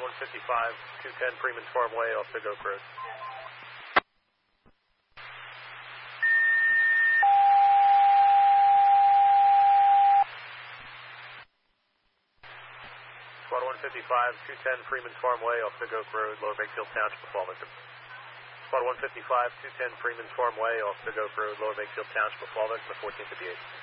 155, 210 Freeman's Farm Way off Big Oak Road. Squad 155, 210 Freeman's Farm Way off Big Oak Road, Lower Bakefield Township of Fall Victim. Squad 155, 210 Freeman's Farm Way off Big Oak Road, Lower Bakefield Township of Fall Victim, 1458.